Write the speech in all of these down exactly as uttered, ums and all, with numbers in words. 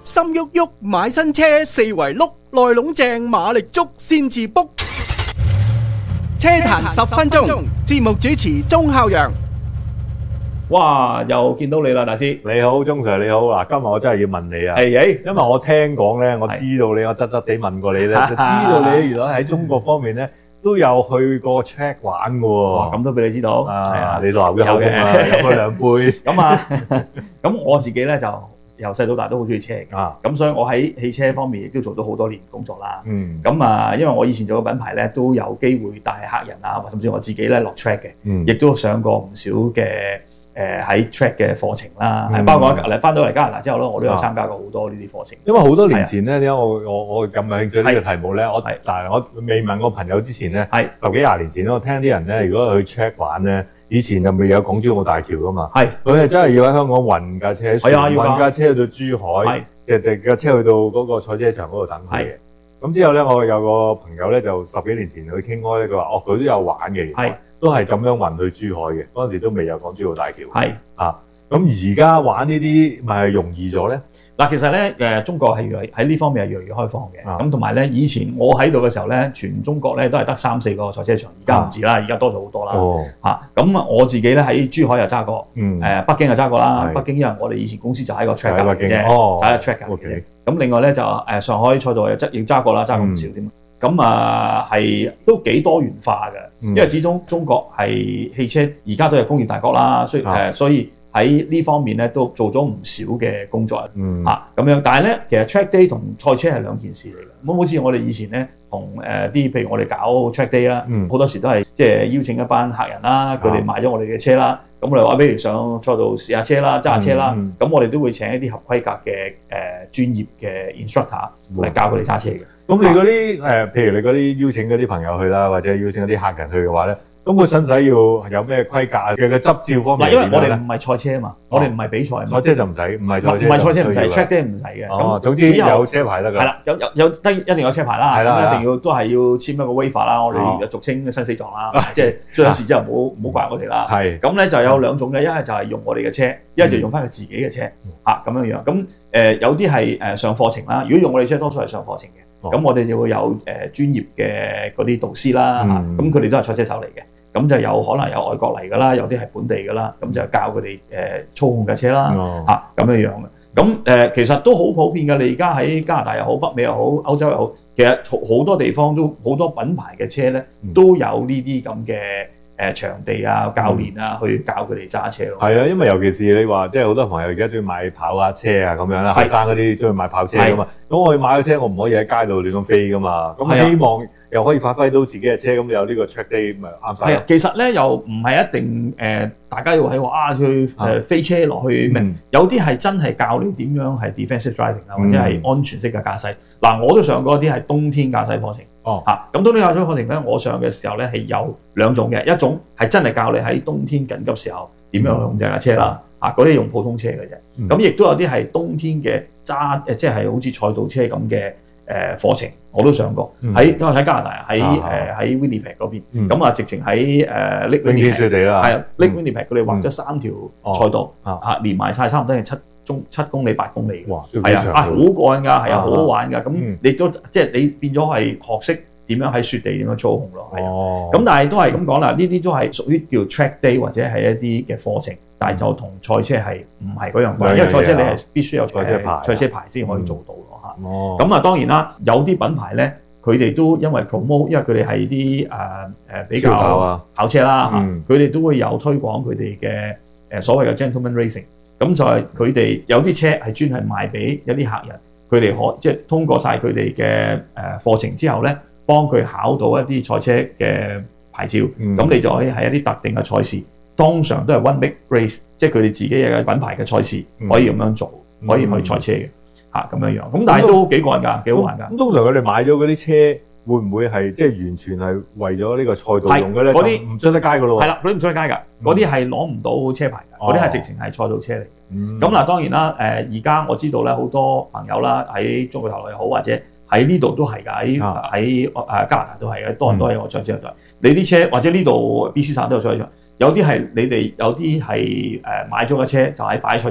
心喐喐買新車，四圍碌，內籠正馬力足先至 book。車壇十分鐘，節目主持鐘孝陽。 哇！又見到你啦，大師。 你好，鐘 Sir 你好。嗱，今日我真係要問你啊， 係誒， 因為我聽講咧，我知道你，我側側地問過你咧，就知道你原來喺中國方面咧都有去過 Czech 玩嘅喎。 咁都俾你知道，係啊，你流咗口風啦，飲咗兩杯。 咁啊，咁我自己咧就由細到大都好中意車嘅， 啊， 咁所以我喺汽車方面亦都做咗好多年工作啦。 嗯， 咁啊，因為我以前做嘅品牌咧都有機會帶客人啊，甚至我自己咧落 track 嘅， 嗯， 亦都上過唔少嘅誒喺 track 嘅課程啦，係、 嗯、 包括嚟翻到嚟加拿大之後咧，我都有參加過好多呢啲課程。 因為好多年前咧，點解我我我咁有興趣呢個題目咧？我係但係我未問我朋友之前咧， 係十幾廿年前我聽啲人咧，如果去 Czech 玩咧，以前就未有港珠澳大橋噶嘛， 係佢係真係要喺香港運架車， 係啊， 運架車去到珠海，隻隻架車去到嗰個賽車場嗰度等佢嘅。咁之後咧，我有個朋友咧，就十幾年前去傾開咧，佢話：哦，佢都有玩嘅， 係都係咁樣運去珠海嘅。嗰陣時都未有港珠澳大橋。 係啊，咁而家玩呢啲咪係容易咗咧？ 嗱，其實咧誒，中國係越嚟喺呢方面係越嚟越開放嘅。咁同埋咧，以前我喺度嘅時候咧，全中國咧都係得三四個賽車場，而家唔止啦，而家多咗好多啦。 哦， 嚇，咁啊，我自己咧喺珠海又揸過， 嗯， 誒北京又揸過啦。北京因為我哋以前公司就喺個 track 嘅啫， 哦， 就喺個 track 嘅啫。咁另外咧就誒上海賽道又揸，要揸過啦，揸過唔少添。咁啊係都幾多元化嘅，因為始終中國係汽車而家都係工業大國啦，所以誒所以。喺呢方面咧都做咗唔少嘅工作， 嗯嚇咁樣。但係咧，其實 track day 同賽車係兩件事嚟嘅。咁好似我哋以前咧，同誒啲譬如我哋搞 track day 啦，好、嗯、多時都係即係邀請一班客人啦，佢哋買咗我哋嘅車啦，咁、啊、我哋話，比如上賽道試下車啦，揸下車啦，咁、嗯嗯、我哋都會請一啲合規格嘅誒、呃、專業嘅 instructor 嚟教佢哋揸車嘅。咁、 嗯、你嗰啲誒，譬如你嗰啲邀請嗰啲朋友去啦，或者邀請嗰啲客人去嘅話咧。咁佢使唔使要有咩規格嘅嘅執照方面？ 嗱，因為我哋唔係賽車啊嘛，哦、我哋唔係比賽， 賽車就唔使，唔係賽車， 唔係賽車唔使 ，track day 唔使嘅。 哦，總之有車牌得㗎。 係啦，有有有得一定有車牌啦， 係啦， 一定要都係要簽一個 waiver 啦，我哋俗稱生死狀啦，即係出咗事之後唔好唔好怪我哋啦。係。咁咧就有兩種嘅，一係就係用我哋嘅車，一係就用翻佢自己嘅車嚇咁樣樣。咁誒有啲係誒上課程啦，如果用我哋車多數係上課程嘅，咁我哋就會有誒專業嘅嗰啲導師啦嚇，咁佢哋都係賽車手嚟嘅。咁就有可能有外國嚟㗎啦，有啲係本地㗎啦，咁就教佢哋誒操控架車啦，嚇咁樣樣嘅。咁誒、呃、其實都好普遍㗎。你而家喺加拿大又好，北美又好，歐洲又好，其實好多地方都好多品牌嘅車咧，都有呢啲咁嘅誒場地啊、教練啊，去教佢哋揸車咯。 係啊，因為尤其是你話，即係好多朋友而家中意買跑下車啊咁樣啦，後生嗰啲中意買跑車㗎嘛。咁我買咗車，我唔可以喺街度亂咁飛㗎嘛。咁希望又可以發揮到自己嘅車，咁有呢個 track day 咪啱晒。係啊， 其實咧又唔係一定誒、呃，大家要喺話啊去誒、呃、飛車落去咩、嗯？有啲係真係教你點樣係 defensive driving 啊，或者係安全式嘅駕駛。嗱、嗯，我都上過一啲係冬天駕駛課程。哦，嚇、啊，咁冬天駕駛課程咧，我上嘅時候咧係有兩種嘅，一種係真係教你喺冬天緊急時候點樣去控制架車啦。嗯、啊，嗰啲用普通車嘅啫。咁、嗯、亦都有啲係冬天嘅揸誒，即係好似賽道車咁嘅。誒課程我都上過，喺因為喺加拿大喺誒喺 Winnipeg 嗰邊，咁、嗯、啊直情喺誒 Lake Winnipeg 啦，係啊 Lake Winnipeg 佢哋畫咗三條賽道，嚇、嗯、連埋晒差唔多係七中七公里八公里，哇，係啊，啊好過癮㗎，係啊，好好玩㗎，咁、嗯、你都即係你變咗係學識點樣喺雪地點樣操控咯，係啊，咁但係都係咁講啦，呢啲都係屬於叫 track day 或者係一啲嘅課程，但係就同賽車係唔係嗰樣嘢，因為賽車你係必須有賽車牌，賽車牌先可以做到。哦，咁啊當然啦，有啲品牌咧，佢哋都因為 promote，因為佢哋係啲誒誒比較跑車啦嚇，佢哋、嗯、都會有推廣佢哋嘅誒所謂嘅 gentleman racing。咁就係佢哋有啲車係專係賣俾一啲客人，佢哋可即係通過晒佢哋嘅誒課程之後咧，幫佢考到一啲賽車嘅牌照。咁、嗯、你就可以喺一啲特定嘅賽事，通常都係 one big race，即係佢哋自己嘅品牌嘅賽事，可以咁樣做，嗯、可以去賽車嘅。嚇咁樣樣，咁但係都幾過癮㗎，幾好玩㗎。咁通常佢哋買咗嗰啲車，會唔會係即係完全係為咗呢個賽道用嘅咧？嗰啲唔出得街㗎咯喎。係啦，嗰啲唔出得街㗎，嗰啲係攞唔到車牌㗎，嗰啲係直情係賽道車嚟。咁、嗯、嗱，當然啦，誒而家我知道咧，好多朋友啦喺中國大陸又好，或者喺呢度都係㗎，喺喺誒加拿大都係嘅，多人都係我賽車隊。你啲車或者呢度 B C 省都有賽車場，有啲係你哋有啲係誒買咗個車就喺擺賽車場。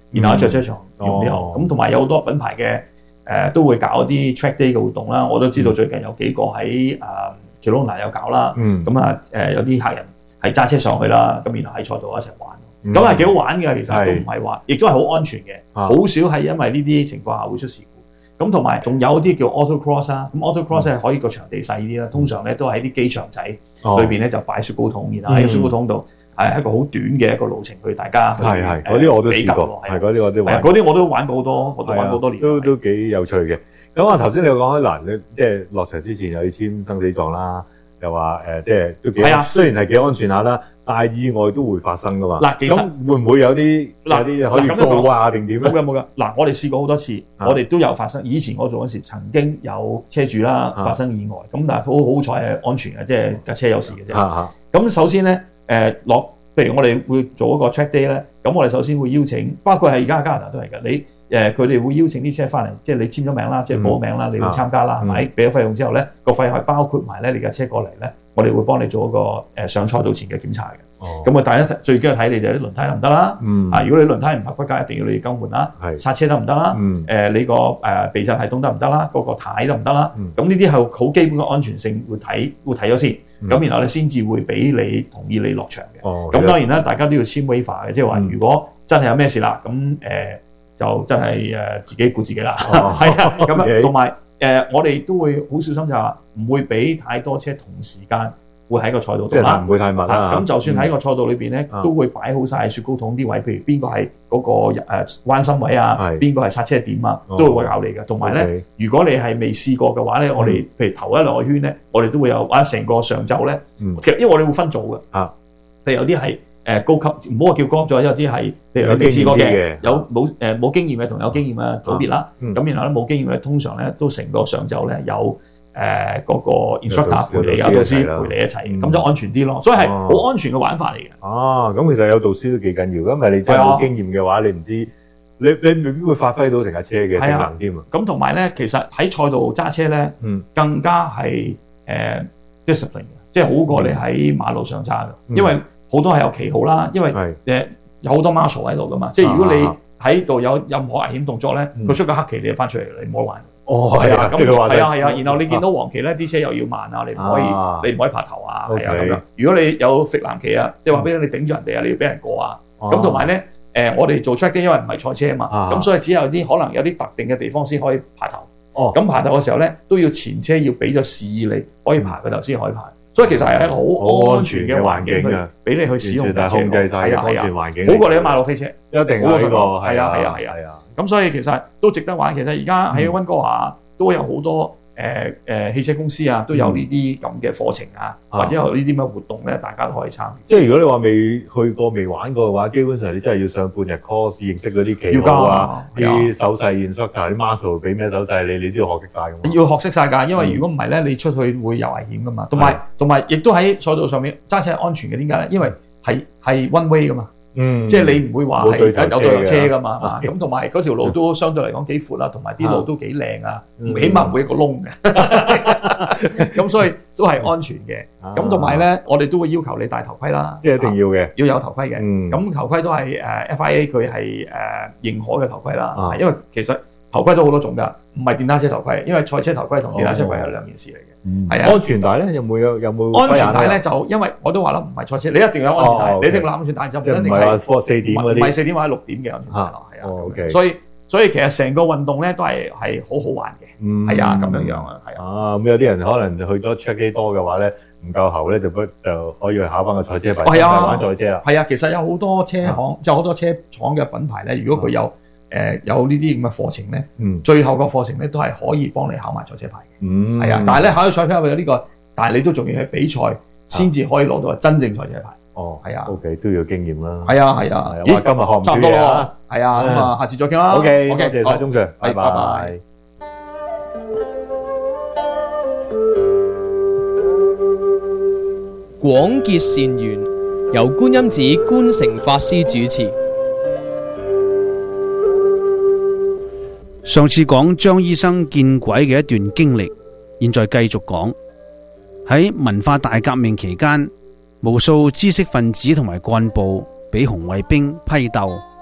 然後喺賽車場用呢個。咁同埋有好多品牌嘅誒、呃、都會搞一啲 track day 嘅活動啦。我都知道最近有幾個喺誒 Kelowna 有搞啦。咁啊誒有啲客人係揸車上去啦，咁然後喺賽道一齊玩。咁係幾好玩嘅，其實都唔係話，亦都係好安全嘅，好少係因為呢啲情況下會出事故。咁同埋仲有啲叫 auto cross 啦，咁 auto cross 係可以個場地細啲啦，通常咧都喺啲機場仔裏邊咧就擺雪糕筒，然後喺雪糕筒度係一個好短嘅一個路程去大家去係係嗰啲我都試過，係嗰啲我都玩， 嗰啲我都玩過好多，我都玩過好多年， 都都幾有趣嘅。咁啊頭先你講開嗱，你即係落場之前又要簽生死狀啦。又話誒，即係都幾，雖然係幾安全下啦，但係意外都會發生噶嘛。嗱，其實會唔會有啲有啲可以告啊定點咧？冇嘅冇嘅。嗱，我哋試過好多次，我哋都有發生。以前我做嗰時曾經有車主啦發生意外，咁但係好好彩係安全嘅，即係架車有事嘅啫。咁首先咧，誒落，譬如我哋會做一個 track day 咧，咁我哋首先會邀請，包括係而家加拿大都係嘅，你。誒佢哋會邀請啲車翻嚟，即係你簽咗名啦，即係報咗名啦，你會參加啦，係咪？俾咗費用之後咧，個費用係包括埋咧你架車過嚟咧，我哋會幫你做一個誒上賽道前嘅檢查嘅。咁啊，大家最緊要睇你哋啲輪胎得唔得啦？啊，如果你輪胎唔合規格，一定要你更換啦。剎車得唔得啦？誒，你個誒避震系統得唔得啦？嗰個軚得唔得啦？咁呢啲係好基本嘅安全性，會睇會睇咗先。咁然後咧先至會俾你同意你落場嘅。咁當然啦，大家都要簽 waiver 嘅，即係話如果真係有咩事啦，咁誒。就真係誒自己顧自己啦，係、哦、啊，咁啊，同埋誒我哋都會好小心就係話唔會俾太多車同時間會喺個賽道度啦，唔會太密啦。咁就算喺個賽道裏邊咧，嗯、都會擺好晒雪糕筒啲位，譬如邊個係嗰個誒彎心位啊，邊個係剎車點啊，都會教你嘅。同埋咧，如果你係未試過嘅話咧，我哋譬如頭一兩個圈咧，我哋都會有或者成個上晝咧，嗯、其實因為我哋會分組嘅，啊，譬如有啲係。誒高級唔好話叫高級咗，有啲係譬如你未試過嘅，有冇誒冇經驗嘅同有經驗嘅組別啦。咁、嗯、然後咧冇經驗嘅，通常咧都成個上晝咧有誒嗰、呃那個 instructor 陪你，有導師陪你一齊，咁、嗯、就安全啲咯。所以係好安全嘅玩法嚟嘅。哦，咁其實有導師都幾緊要，因為你真係冇經驗嘅話，你唔知你你未必會發揮到成架車嘅性能添啊。咁同埋咧，其實喺賽道揸車咧，嗯、更加係誒 discipline 嘅，即係好過你喺馬路上揸嘅，因為好多係有旗號啦，因為誒有好多 marshal 喺度噶嘛，即係如果你喺度有任何危險動作咧，佢、嗯、出個黑旗你就翻出嚟，你唔好玩。哦，係啊，咁係啊係啊，然後你見到黃旗咧，啲車又要慢啊，你唔可以、啊、你唔可以爬頭啊，係啊咁樣。如果你有揈藍旗啊，即係話俾你頂住人哋啊，你要俾人過啊。咁同埋咧誒，我哋做 track day 因為唔係賽車啊嘛，咁、啊、所以只有啲可能有啲特定嘅地方先可以爬頭。哦，咁爬頭嘅時候咧，都要前車要俾咗示意你可以爬個頭先可以爬。所以其實係一個好安全嘅環境啊，俾你去使用架車，控制晒嘅安全環境，好過你喺馬路飛車，一定係呢個係啊係啊係啊。咁所以其實都值得玩。其實而家喺溫哥華都有好多誒誒汽車公司啊，都有呢啲咁嘅課程啊，或者有呢啲咁嘅活動咧，大家都可以參與。即係如果你話未去過、未玩過嘅話，基本上你真係要上半日 course 認識嗰啲旗號啊、啲手勢 instructor、啲 marshal 俾咩手勢你，你都要學識晒㗎。要學識晒㗎，因為如果唔係咧，你出去會有危險㗎嘛。同埋同埋，亦都喺賽道上面揸車係安全嘅。點解咧？因為係係 one way 㗎嘛。嗯，即係你唔會話係有對頭車噶嘛，咁同埋嗰條路都相對嚟講幾闊啦，同埋啲路都幾靚啊，起碼唔會一個窿嘅，咁所以都係安全嘅。咁同埋咧，我哋都會要求你戴頭盔啦，即係一定要嘅，要有頭盔嘅。咁頭盔都係誒 F I A 佢係誒認可嘅頭盔啦，因為其實頭盔都好多種㗎，唔係電單車頭盔，因為賽車頭盔同電單車頭盔係兩件事嚟嘅。係啊，安全帶咧有冇有有冇？安全帶咧就因為我都話啦，唔係賽車，你一定要有安全帶，你一定要攬安全帶就唔一定係四點嗰啲，唔係四點或者六點嘅安全帶咯，係啊。OK，所以所以其實成個運動咧都係係好好玩嘅，係啊咁樣樣啊，係啊。咁有啲人可能去咗 track day多嘅話咧，唔夠喉咧就不就可以去考翻個賽車牌，係啊，玩賽車啦。係啊，其實有好多車行，即係好多車廠嘅品牌咧，如果佢有誒有呢啲咁嘅課程咧，嗯，最後個課程咧都係可以幫你考埋賽車牌嘅，嗯，係啊，但係咧考到賽車牌有呢個，但係你都仲要去比賽先至可以攞到真正賽車牌。哦，係啊 ，OK 都要經驗啦。係啊係啊，咦，今日學唔差唔多咯，係啊，咁啊，下次再傾啦。OK，多謝晒鍾 Sir，拜拜。 廣結善緣，由觀音寺觀誠法師主持。 上次講張醫生見鬼嘅一段經歷，現在繼續講。喺文化大革命期間，無數知識分子同埋幹部俾紅衛兵批鬥，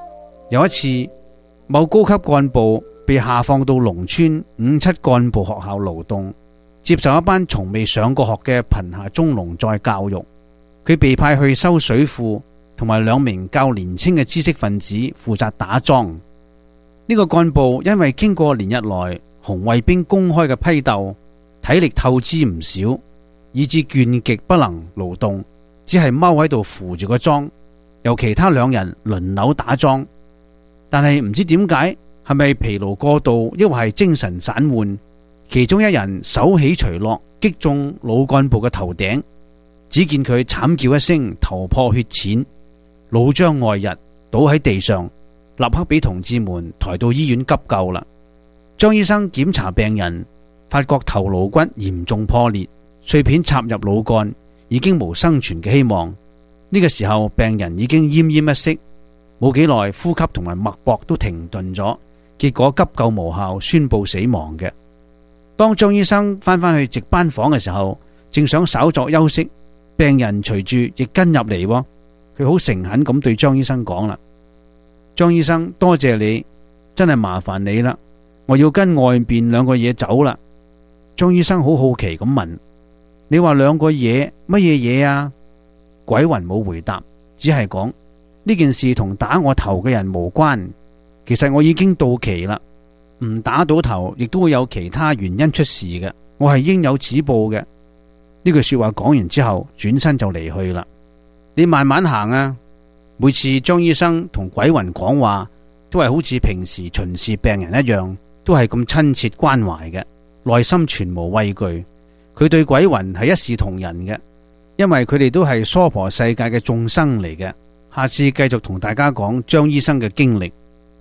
有一次，某高級幹部被下放到農村五七幹部學校勞動，接受一班從未上過學嘅貧下中農再教育。佢被派去修水庫，同埋兩名較年輕嘅知識分子負責打樁。呢個幹部因為經過連日來紅衛兵公開嘅批鬥，體力透支唔少，以致倦極不能勞動，只係踎喺度扶住個樁，由其他兩人輪流打樁。但係唔知點解，係咪疲勞過度，抑或係精神散渙？其中一人手起隨落，擊中老幹部嘅頭頂，只見佢慘叫一聲，頭破血濺，腦漿外溢，倒喺地上，立刻俾同志們抬到醫院急救啦。張醫生檢查病人，發覺頭顱骨嚴重破裂，碎片插入腦幹，已經無生存嘅希望。呢個時候，病人已經奄奄一息，冇幾耐，呼吸同埋脈搏都停頓咗，結果急救無效，宣布死亡嘅。當張醫生翻返去值班房嘅時候，正想稍作休息，病人隨住亦跟入嚟。佢好誠懇咁對張醫生講啦：張醫生，多謝你，真係麻煩你啦，我要跟外邊兩個嘢走啦。張醫生好好奇咁問：你話兩個嘢乜嘢嘢啊？鬼魂冇回答，只係講呢件事同打我頭嘅人無關。其實我已經到期啦，唔打到頭亦都會有其他原因出事嘅，我係應有此報嘅。呢句說話講完之後，轉身就離去啦。你慢慢行啊！每次張醫生同鬼魂講話，都係好似平時巡視病人一樣，都係咁親切關懷嘅，內心全無畏懼。佢對鬼魂係一視同仁嘅，因為佢哋都係娑婆世界嘅眾生嚟嘅。下次繼續同大家講張醫生嘅經歷。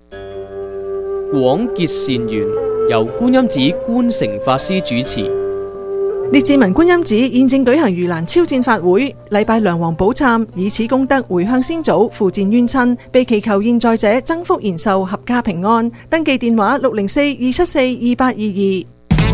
廣結善緣，由觀音寺觀誠法師主持。 列治文觀音寺現正舉行盂蘭超薦法會，禮拜梁皇寶懺，以此功德回向先祖，付薦冤親，被祈求現在者增福延壽，合家平安。登記電話六零四二七四二八二二。